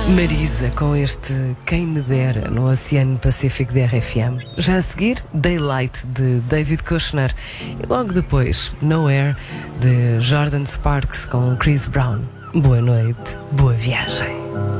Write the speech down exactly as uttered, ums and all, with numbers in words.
Marisa com este Quem Me Dera no Oceano Pacífico de R F M. Já a seguir, Daylight de David Kushner e logo depois Nowhere de Jordan Sparks com Chris Brown. Boa noite, boa viagem.